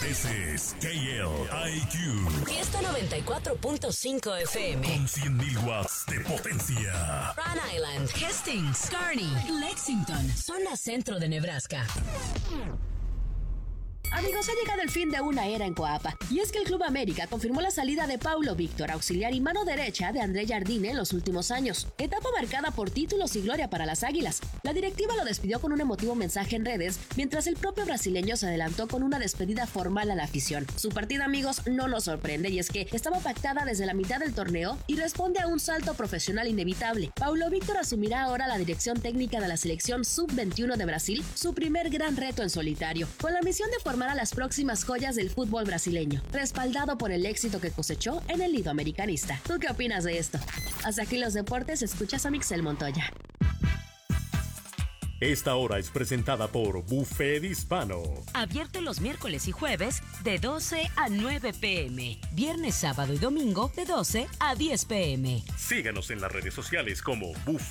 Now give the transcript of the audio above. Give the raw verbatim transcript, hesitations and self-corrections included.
This is K L I Q. Fiesta noventa y cuatro punto cinco F M. Con cien mil watts de potencia. Rhode Island, Hastings, Kearney, Lexington, zona centro de Nebraska. Amigos, ha llegado el fin de una era en Coapa, y es que el Club América confirmó la salida de Paulo Víctor, auxiliar y mano derecha de André Jardine en los últimos años, etapa marcada por títulos y gloria para las Águilas. La directiva lo despidió con un emotivo mensaje en redes, mientras el propio brasileño se adelantó con una despedida formal a la afición. Su partida, amigos, no nos sorprende, y es que estaba pactada desde la mitad del torneo y responde a un salto profesional inevitable. Paulo Víctor asumirá ahora la dirección técnica de la selección sub veintiuno de Brasil, su primer gran reto en solitario, con la misión de formar a las próximas joyas del fútbol brasileño, respaldado por el éxito que cosechó en el lido americanista. ¿Tú qué opinas de esto? Hasta aquí los deportes, escuchas a Mixel Montoya. Esta hora es presentada por Buffet Hispano. Abierto los miércoles y jueves de doce a nueve pm. Viernes, sábado y domingo de doce a diez pm. Síganos en las redes sociales como Buffet